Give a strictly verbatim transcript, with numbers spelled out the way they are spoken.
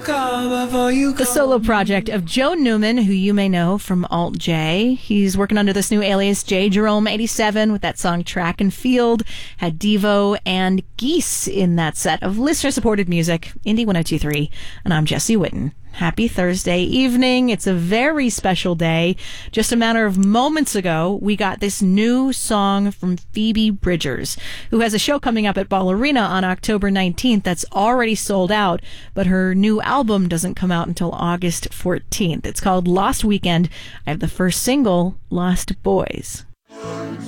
call before you The call. solo project of Joe Newman, who you may know from Alt J. He's working under this new alias, J Jerome eighty-seven, with that song Track and Field. Had Devo and Geese in that set of listener-supported music. Indie one oh two point three, and I'm Jesse Whitten. Happy Thursday evening. It's a very special day. Just a matter of moments ago, we got this new song from Phoebe Bridgers, who has a show coming up at Ball Arena on October nineteenth that's already sold out, but her new album doesn't come out until August fourteenth. It's called Lost Weekend. I have the first single, Lost Boys.